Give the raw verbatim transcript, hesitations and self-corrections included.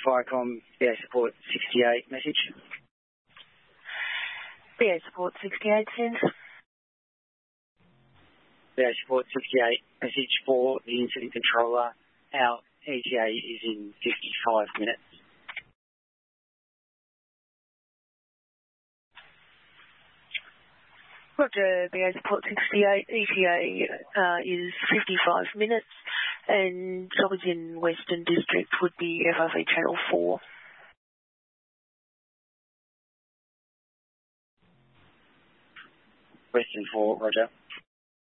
Viacom B A Support sixty-eight message. B A Support sixty-eight, send. B A Support sixty-eight message for the incident controller. Our E T A is in fifty-five minutes. Roger, B A Support sixty-eight, E T A uh, is fifty-five minutes, and job is in Western District, would be F R V Channel four. Western four, Roger.